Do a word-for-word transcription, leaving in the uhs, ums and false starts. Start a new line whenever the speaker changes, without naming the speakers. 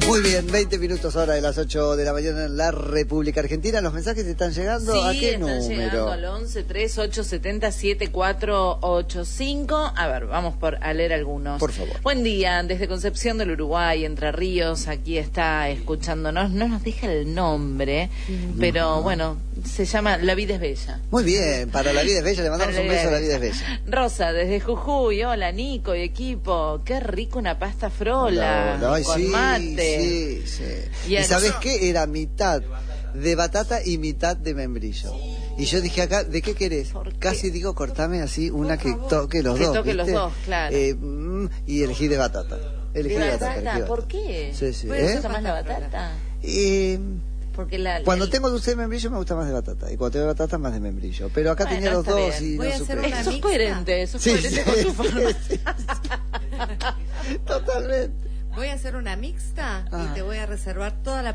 Muy bien, veinte minutos ahora de las ocho de la mañana en la República Argentina. ¿Los mensajes están llegando?
Sí,
¿A qué
están
número?
llegando al once, tres, ocho, siete, siete, cuatro, ocho, cinco. A ver, vamos por a leer algunos.
Por favor.
Buen día, desde Concepción del Uruguay, Entre Ríos, aquí está escuchándonos. No nos deja el nombre, mm. pero bueno, se llama La Vida es Bella.
Muy bien, para La Vida es Bella, le mandamos un beso a La Vida es Bella.
Rosa, desde Jujuy, hola Nico y equipo, qué rico una pasta frola,
no, no,
con
sí,
mate.
Sí, sí.
Y,
¿Y sabes qué? Era mitad de batata y mitad de membrillo. Y yo dije acá, ¿de qué querés?
¿Por qué?
Casi digo, cortame así una que toque los
que
dos.
toque
¿viste?
los dos, claro.
Eh, mm, y elegí de batata. Elegí
¿De
de
batata?
batata. Elegí
¿Por
batata.
qué?
Sí, sí.
¿Por
¿Eh?
eso gusta más la batata?
Eh,
Porque la,
cuando
la...
tengo dulce de membrillo me gusta más de batata. Y cuando tengo de batata más de membrillo. Pero acá
bueno,
tenía los dos
bien.
y
Voy
no
a
supe.
hacer una
Eso es
mixta.
coherente, eso es
Sí,
coherente
sí,
con tu
sí,
forma.
sí. Totalmente.
Voy a hacer una mixta
Ah.
y te voy a reservar toda la